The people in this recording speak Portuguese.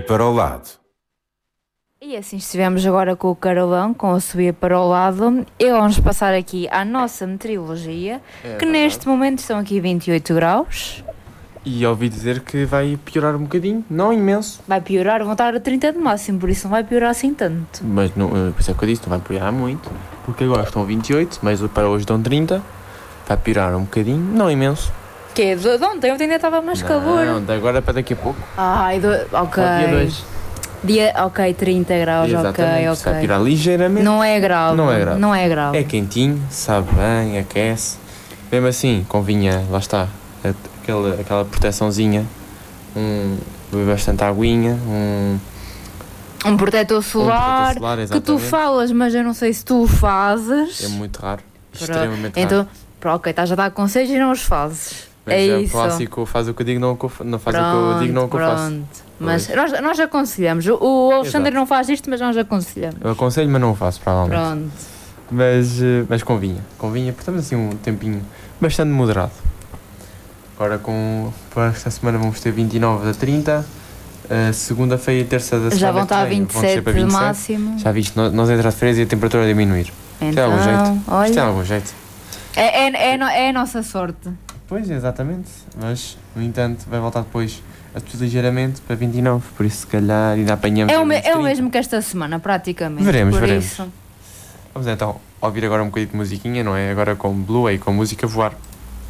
para o lado. E assim estivemos agora com o carolão, com a subida para o lado, e vamos passar aqui à nossa meteorologia, que neste momento estão aqui 28 graus. E ouvi dizer que vai piorar um bocadinho, não imenso. Vai piorar, vão estar a 30 de máximo, por isso não vai piorar assim tanto. Mas não, por isso é que eu disse, não vai piorar muito, porque agora estão 28, mas para hoje estão 30, vai piorar um bocadinho, não imenso. Que é de ontem ainda estava mais calor. Não, de agora para daqui a pouco. Ai, ok. Dia 2. Ok, 30 graus, Exatamente, ok. vai piorar ligeiramente. Não é grave. Não é grave. Não é grave. É quentinho, sabe bem, aquece. Mesmo assim, convinha, lá está, aquela proteçãozinha, beber bastante aguinha, um protetor solar, que tu falas, mas eu não sei se tu o fazes. É muito raro, extremamente raro. Então, ok, estás a dar conselhos e não os fazes. Mas é o isso. clássico, faz o que eu digo, não faz o que eu digo, não o que eu faço. Mas nós aconselhamos. O Alexandre não faz isto, mas nós aconselhamos. Eu aconselho, mas não o faço, provavelmente. Pronto. Mas convinha, portanto assim um tempinho bastante moderado. Agora para esta semana vamos ter 29 a 30, segunda-feira e terça da semana já vão estar a 27 de máximo. Já viste, nós entrar de férias e a temperatura a diminuir. Então, isto é algum jeito. Olha, isto é algum jeito. É a nossa sorte. Pois, exatamente, mas no entanto vai voltar depois a subir ligeiramente para 29, por isso se calhar ainda apanhamos. É o mesmo que esta semana, praticamente. Veremos. Isso. Vamos então ouvir agora um bocadinho de musiquinha, não é? Agora com Blue e com música Voar.